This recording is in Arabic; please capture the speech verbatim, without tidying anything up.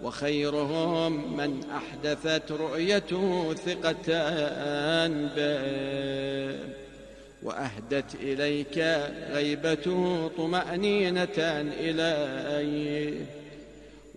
وخيرهم من أحدثت رؤيته ثقة به، وأهدت إليك غيبته طمأنينة إليه.